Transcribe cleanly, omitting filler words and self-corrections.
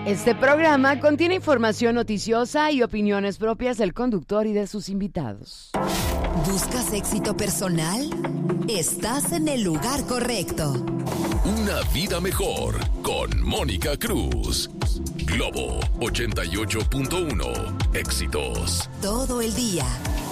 Este programa contiene información noticiosa y opiniones propias del conductor y de sus invitados. ¿Buscas éxito personal? Estás en el lugar correcto. Una vida mejor con Mónica Cruz. Globo 88.1. Éxitos. Todo el día.